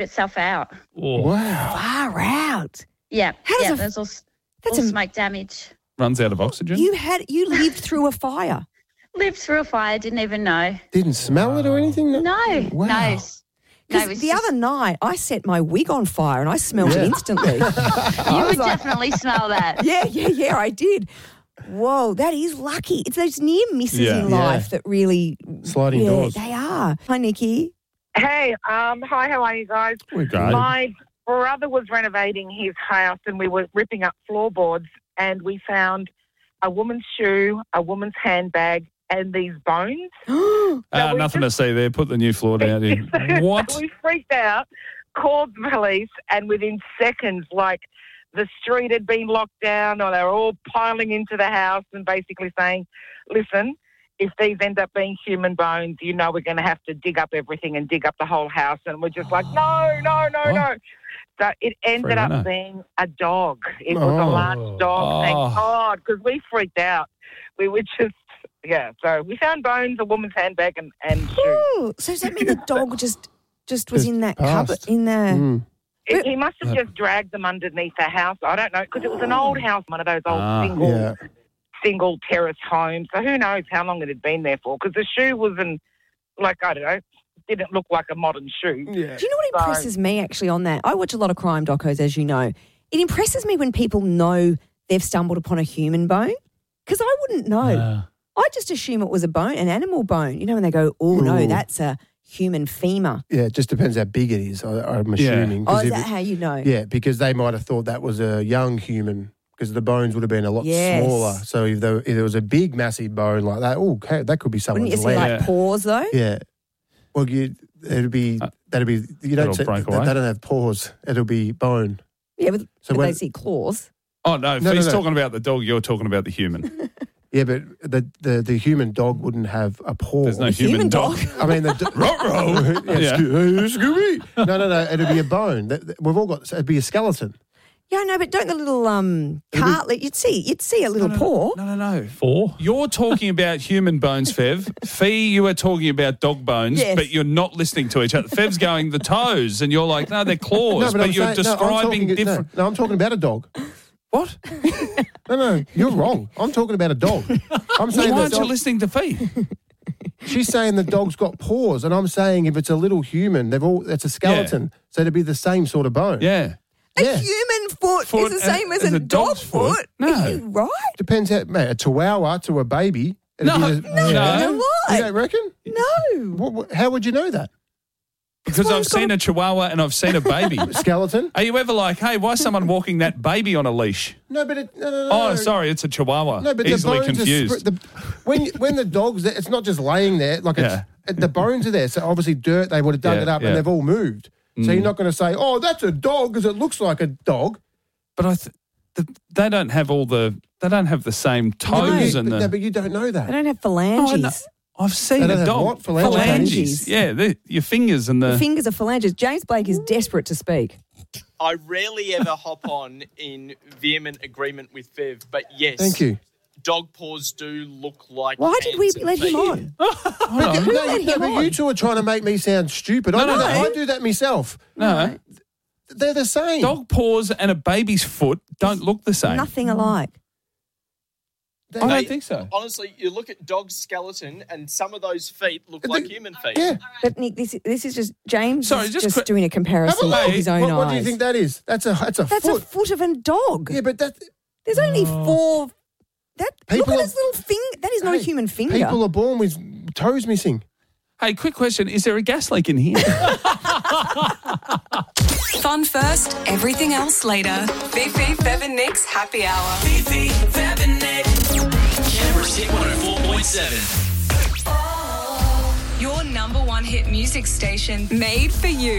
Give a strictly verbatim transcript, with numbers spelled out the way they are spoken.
itself out. Oh. Wow. Far out. Yeah, How does yeah. a- There's all, That's all a- smoke damage. Runs out of oxygen. You had you lived through a fire. Lived through a fire. Didn't even know. Didn't smell it or anything? No, Wow. no. No, Because it was the just- other night I set my wig on fire and I smelled Yeah. it instantly. you would definitely smell that. yeah, yeah, yeah, I did. Whoa, that is lucky. It's those near misses Yeah. in life Yeah. that really Sliding yeah, doors. They are. Hi, Nikki. Hey, um, hi, how are you guys? We're great. My brother was renovating his house and we were ripping up floorboards and we found a woman's shoe, a woman's handbag and these bones. Uh, So we nothing just- to see there. Put the new floor down in. What? We freaked out, called the police and within seconds, like the street had been locked down or they were all piling into the house and basically saying, listen, if these end up being human bones, you know we're going to have to dig up everything and dig up the whole house. And we're just like, no, no, no, What? no. So it ended Freaking up out. being a dog. It was a Oh. large dog, thank Oh. God, because we freaked out. We were just, yeah. So we found bones, a woman's handbag and, and shoes. Ooh, so does that mean the dog just just was Just in that passed. cupboard in the? Mm. It, he must have just dragged them underneath the house. I don't know, because it was an old house, one of those old Ah. single Yeah. single terrace homes. So who knows how long it had been there for? Because the shoe wasn't, like, I don't know, didn't look like a modern shoe. Yeah. Do you know what So- impresses me actually on that? I watch a lot of crime docos, as you know. It impresses me when people know they've stumbled upon a human bone because I wouldn't know. Yeah. I just assume it was a bone, an animal bone. You know, when they go, oh no, Ooh. that's a human femur. Yeah, it just depends how big it is, I, I'm assuming. Oh, 'Cause is if that it- how you know? Yeah, because they might have thought that was a young human because the bones would have been a lot Yes. smaller. So if there, if there was a big, massive bone like that, oh, okay, that could be Wouldn't you someone's see leg. like Yeah. paws though? Yeah. Well, you, it'd be, Uh, that'd be, you that'll don't say, break they, away. they don't have paws. It'll be bone. Yeah, but, So but when- they see claws. Oh, no. If No, no, he's no. talking about the dog, you're talking about the human. Yeah, but the, the, the human dog wouldn't have a paw. There's no The human, human dog. dog. I mean, the Ruh-roh. yeah, Yeah. Scoo- Scooby. No, no, no. It'd be a bone. That- that- We've all got. It'd be a skeleton. Yeah, I know, but don't the little um It'll be- cartilage? You'd see, you'd see a little No, no, paw. No, no, no. Four. You're talking about human bones, Fev. Fee, you are talking about dog bones, Yes. but you're not listening to each other. Fev's going the toes, and you're like, no, they're claws, but, I'm you're saying- no, I'm describing talking, different. No, no, I'm talking about a dog. What? No, no, you're wrong. I'm talking about a dog. I'm saying Why the aren't you dog, listening to Fee? she's saying the dog's got paws, and I'm saying if it's a little human, they've all that's a skeleton, so it'd be the same sort of bone. Yeah. A Yeah. human foot, Foot is the and- same as, as a, a dog dog's foot. foot? No. Are you right? Depends how, mate, a chihuahua to a baby. it'd No, be the- no. Yeah. You're You right. don't reckon? No. What, what, how would you know that? Because why I've it's got seen a- a chihuahua and I've seen a baby. Skeleton? Are you ever like, hey, why is someone walking that baby on a leash? No, but it, no, no, no. Oh, no. sorry, it's a chihuahua. No, but Easily the bones confused. are sp- the, when when the dog's there, it's not just laying there. Like Yeah. it's, the bones are there, so obviously dirt. They would have dug Yeah, it up, yeah. and they've all moved. So Mm. you're not going to say, "Oh, that's a dog," because it looks like a dog. But I, th- the, they don't have all the. They don't have the same Yeah, but toes you, and but, the. no, but you don't know They that. don't have Oh, I phalanges. know. I've seen They don't a have dog. what? Phalanges? Phalanges. Yeah, the- your fingers and the. the fingers are phalanges. James Blake is desperate to speak. I rarely ever hop on in vehement agreement with Fev, but yes. Thank you. Dog paws do look like Why did we hands and let him feet. on? But, no, Who you, let no, him but on? you two are trying to make me sound stupid. I, No, do no, that, no. I do that myself. No, They're the same. dog paws and a baby's foot don't look the same. Nothing alike. They- I don't They- think so. Honestly, you look at dog's skeleton and some of those feet look They- like human feet. yeah. But Nick, this this is just James Sorry, is just just, quick- doing a Have a comparison look. with his own what, eyes. what do you think that is? That's a that's a That's foot. a foot of a dog. Yeah, but that There's only four. That People look are- at his little finger. That is not a Hey, human finger. people are born with toes missing. Hey, quick question: is there a gas leak in here? Fun first, everything else later. Fifi, Fev and Nick's happy hour. Fifi, Fev and Nick. Canberra's Hit one oh four point seven. Your number one hit music station made for you.